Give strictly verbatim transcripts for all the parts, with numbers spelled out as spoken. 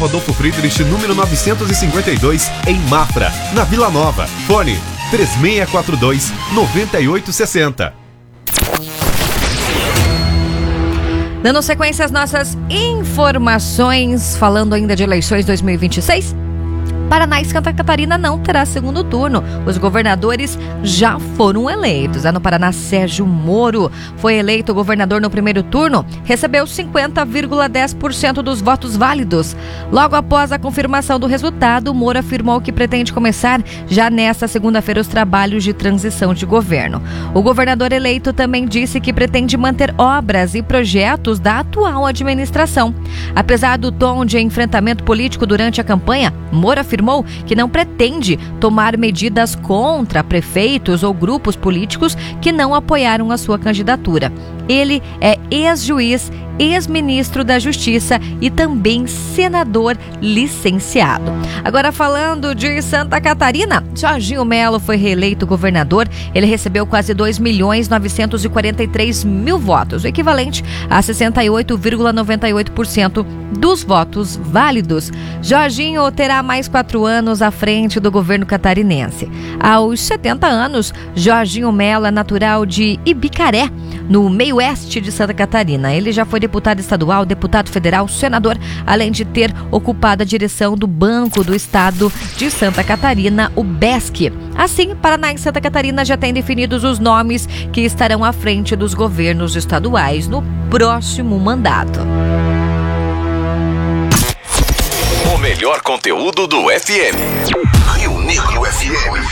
Rodolfo Friedrich, número novecentos e cinquenta e dois, em Mafra, na Vila Nova. Fone três seis quatro dois, nove oito seis zero. Dando sequência às nossas informações, falando ainda de eleições dois mil e vinte e seis, Paraná e Santa Catarina não terá segundo turno. Os governadores já foram eleitos. No Paraná, Sérgio Moro foi eleito governador no primeiro turno, recebeu cinquenta vírgula dez por cento dos votos válidos. Logo após a confirmação do resultado, Moro afirmou que pretende começar já nesta segunda-feira os trabalhos de transição de governo. O governador eleito também disse que pretende manter obras e projetos da atual administração. Apesar do tom de enfrentamento político durante a campanha, Moro afirmou que não pretende tomar medidas contra prefeitos ou grupos políticos que não apoiaram a sua candidatura. Ele é ex-juiz, ex-ministro da Justiça e também senador licenciado. Agora, falando de Santa Catarina, Jorginho Melo foi reeleito governador. Ele recebeu quase dois milhões novecentos e quarenta e três mil votos, o equivalente a sessenta e oito vírgula noventa e oito por cento dos votos válidos. Jorginho terá mais quatro anos à frente do governo catarinense. Aos setenta anos, Jorginho Melo é natural de Ibicaré, no meio-oeste de Santa Catarina. Ele já foi deputado estadual, deputado federal, senador, além de ter ocupado a direção do Banco do Estado de Santa Catarina, o B E S C. Assim, Paraná e Santa Catarina já têm definidos os nomes que estarão à frente dos governos estaduais no próximo mandato. O melhor conteúdo do F M. Rio Negro F M.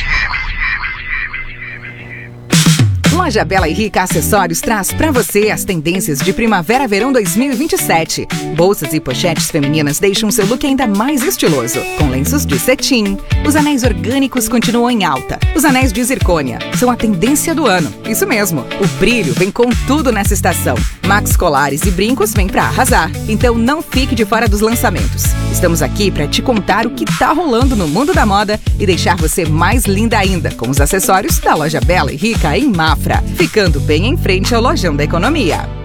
Loja Bela e Rica Acessórios traz para você as tendências de Primavera-Verão dois mil e vinte e sete. Bolsas e pochetes femininas deixam seu look ainda mais estiloso, com lenços de cetim. Os anéis orgânicos continuam em alta. Os anéis de zircônia são a tendência do ano. Isso mesmo, o brilho vem com tudo nessa estação. Max Colares e brincos vêm para arrasar. Então não fique de fora dos lançamentos. Estamos aqui para te contar o que tá rolando no mundo da moda e deixar você mais linda ainda com os acessórios da Loja Bela e Rica em Mafra, ficando bem em frente ao Lojão da Economia.